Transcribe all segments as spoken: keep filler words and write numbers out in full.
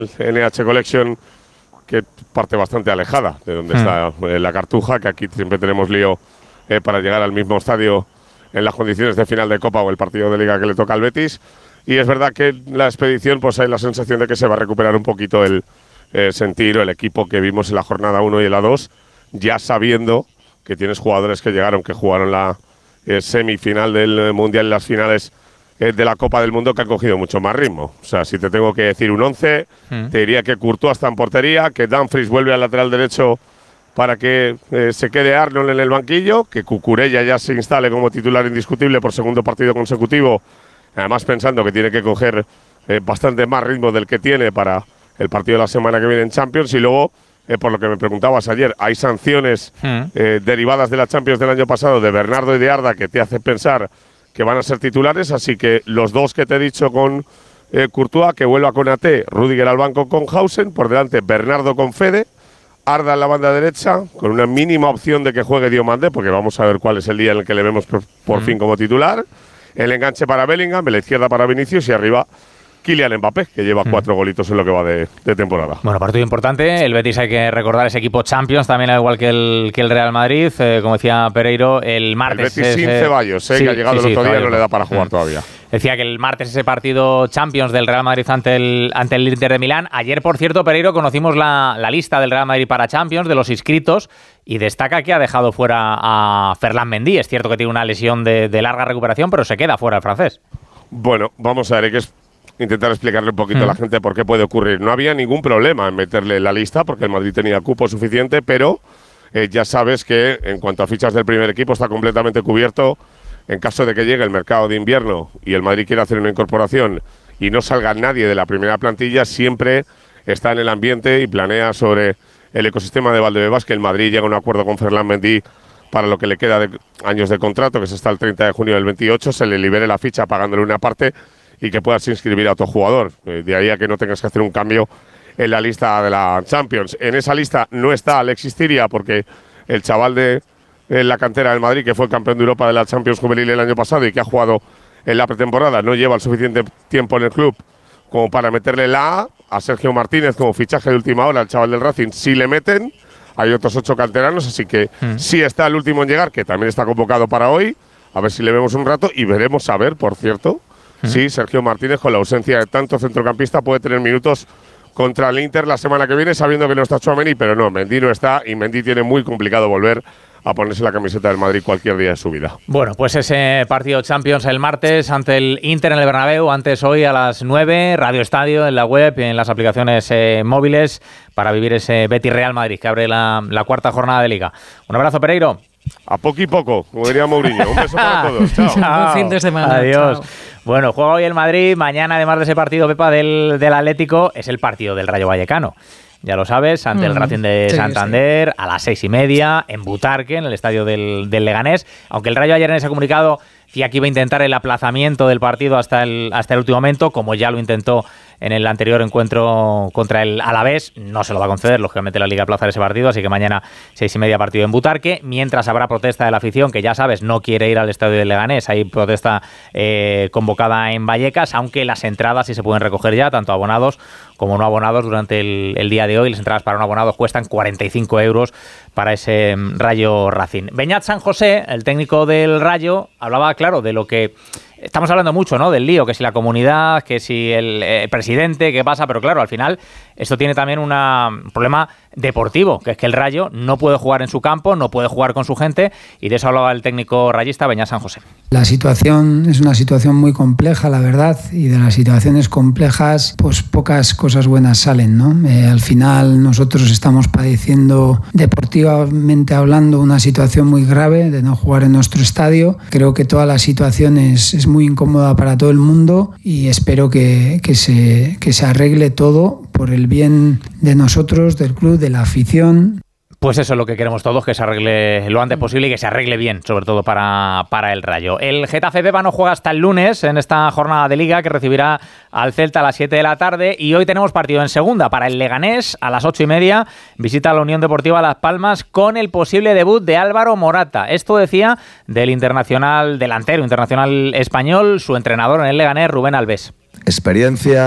N H Collection, que parte bastante alejada de donde mm. está eh, la Cartuja, que aquí siempre tenemos lío eh, para llegar al mismo estadio en las condiciones de final de Copa o el partido de Liga que le toca al Betis. Y es verdad que la expedición, pues hay la sensación de que se va a recuperar un poquito el eh, sentir o el equipo que vimos en la jornada uno y en la dos, ya sabiendo que tienes jugadores que llegaron, que jugaron la eh, semifinal del Mundial y las finales eh, de la Copa del Mundo, que han cogido mucho más ritmo. O sea, si te tengo que decir un once, mm. te diría que Courtois está en portería, que Dumfries vuelve al lateral derecho para que eh, se quede Arnold en el banquillo, que Cucurella ya se instale como titular indiscutible por segundo partido consecutivo, además pensando que tiene que coger eh, bastante más ritmo del que tiene para el partido de la semana que viene en Champions. Y luego, eh, por lo que me preguntabas ayer, hay sanciones mm. eh, derivadas de la Champions del año pasado de Bernardo y de Arda que te hacen pensar que van a ser titulares, así que los dos que te he dicho con eh, Courtois, que vuelva con A T, Rüdiger al banco con Hausen, por delante Bernardo con Fede, Arda en la banda derecha, con una mínima opción de que juegue Diomande, porque vamos a ver cuál es el día en el que le vemos por, por mm. fin como titular. El enganche para Bellingham, la izquierda para Vinicius y arriba Kylian Mbappé, que lleva mm. cuatro golitos en lo que va de, de temporada. Bueno, partido importante. El Betis, hay que recordar, ese equipo Champions, también al igual que el, que el Real Madrid. Eh, como decía Pereiro, el martes... El Betis sin Ceballos, eh, sí, que ha llegado sí, el otro sí, día, no le da para jugar mm. todavía. Decía que el martes ese partido Champions del Real Madrid ante el, ante el Inter de Milán. Ayer, por cierto, Pereiro, conocimos la, la lista del Real Madrid para Champions, de los inscritos, y destaca que ha dejado fuera a Ferland Mendy. Es cierto que tiene una lesión de, de larga recuperación, pero se queda fuera el francés. Bueno, vamos a ver, hay que intentar explicarle un poquito mm. a la gente por qué puede ocurrir. No había ningún problema en meterle en la lista, porque el Madrid tenía cupo suficiente, pero eh, ya sabes que en cuanto a fichas del primer equipo está completamente cubierto. En caso de que llegue el mercado de invierno y el Madrid quiera hacer una incorporación y no salga nadie de la primera plantilla, siempre está en el ambiente y planea sobre el ecosistema de Valdebebas que el Madrid llega a un acuerdo con Ferland Mendy para lo que le queda de años de contrato, que es hasta el treinta de junio del veintiocho, se le libere la ficha pagándole una parte y que puedas inscribir a otro jugador. De ahí a que no tengas que hacer un cambio en la lista de la Champions. En esa lista no está Alexis Tiria, porque el chaval de en la cantera del Madrid, que fue el campeón de Europa de la Champions Juvenil el año pasado y que ha jugado en la pretemporada, no lleva el suficiente tiempo en el club como para meterle la A a Sergio Martínez como fichaje de última hora, el chaval del Racing. Si le meten, hay otros ocho canteranos, así que mm. sí está el último en llegar, que también está convocado para hoy, a ver si le vemos un rato y veremos a ver, por cierto, mm. si Sergio Martínez, con la ausencia de tanto centrocampista, puede tener minutos contra el Inter la semana que viene, sabiendo que no está Tchouaméni, pero no, Mendy no está y Mendy tiene muy complicado volver a ponerse la camiseta del Madrid cualquier día de su vida. Bueno, pues ese partido Champions el martes ante el Inter en el Bernabéu, antes hoy a las nueve, Radio Estadio en la web y en las aplicaciones eh, móviles para vivir ese Betis Real Madrid que abre la, la cuarta jornada de Liga. Un abrazo, Pereiro. A poco y poco, como diría Mourinho. Un beso para todos. Chao. Chao. Buen fin de semana. Adiós. Chao. Bueno, juega hoy el Madrid. Mañana, además de ese partido, Pepa, del, del Atlético, es el partido del Rayo Vallecano. Ya lo sabes, ante mm, el Racing de sí, Santander, sí. a las seis y media, en Butarque, en el estadio del, del Leganés. Aunque el Rayo ayer en ese comunicado decía que iba a intentar el aplazamiento del partido hasta el, hasta el último momento, como ya lo intentó en el anterior encuentro contra el Alavés. No se lo va a conceder, lógicamente, la Liga aplazar ese partido, así que mañana seis y media partido en Butarque, mientras habrá protesta de la afición, que ya sabes, no quiere ir al estadio del Leganés. Hay protesta eh, convocada en Vallecas, aunque las entradas sí se pueden recoger ya, tanto abonados como no abonados, durante el, el día de hoy. Las entradas para un abonado cuestan cuarenta y cinco euros para ese Rayo Racing. Beñat San José, el técnico del Rayo, hablaba, claro, de lo que... Estamos hablando mucho, ¿no?, del lío, que si la comunidad, que si el eh, presidente, qué pasa, pero claro, al final esto tiene también una, un problema deportivo, que es que el Rayo no puede jugar en su campo, no puede jugar con su gente, y de eso hablaba el técnico rayista Beñat San José. La situación es una situación muy compleja, la verdad, y de las situaciones complejas, pues pocas cosas buenas salen, ¿no? Eh, al final nosotros estamos padeciendo, deportivamente hablando, una situación muy grave de no jugar en nuestro estadio. Creo que toda la situación es, es muy incómoda para todo el mundo y espero que, que, se, que se arregle todo por el bien de nosotros, del club, de la afición. Pues eso es lo que queremos todos, que se arregle lo antes posible y que se arregle bien, sobre todo para, para el Rayo. El Getafe Pepa no juega hasta el lunes en esta jornada de Liga, que recibirá al Celta a las siete de la tarde, y hoy tenemos partido en segunda para el Leganés a las ocho y media. Visita a la Unión Deportiva Las Palmas con el posible debut de Álvaro Morata. Esto decía del internacional delantero, internacional español, su entrenador en el Leganés, Rubén Alves. Experiencia,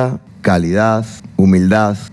calidad, humildad